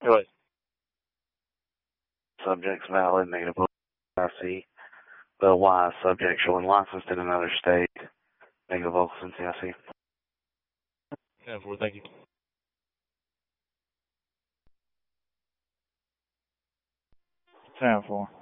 Go ahead. Subject's valid, negative CIC. The Y subject showing licensed in another state, negative Wilson CIC. 10-4, thank you. 10-4.